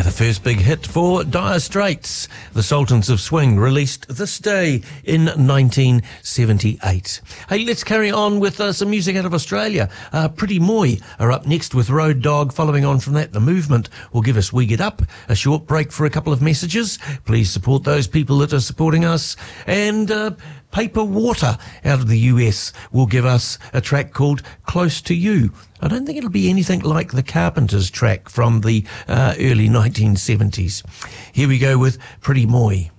The first big hit for Dire Straits, The Sultans of Swing, released this day in 1978. Hey, let's carry on with some music out of Australia. Pretty Moi are up next with Road Dog. Following on from that, The Movement will give us We Get Up. A short break for a couple of messages. Please support those people that are supporting us. And Paper Water out of the US will give us a track called Close to You. I don't think it'll be anything like the Carpenters track from the early 1970s. Here we go with Pretty Moi.